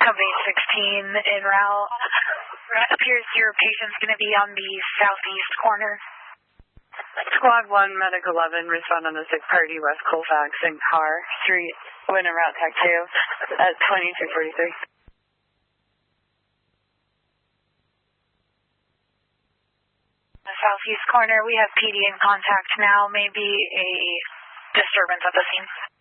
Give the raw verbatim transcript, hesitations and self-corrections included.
Company sixteen en route. It appears your patient's going to be on the southeast corner. Squad one, Medic eleven, respond on the sick party, West Colfax and Carr Street, when en route Tech two at twenty-two forty-three. The southeast corner, we have P D in contact now, maybe a disturbance at the scene.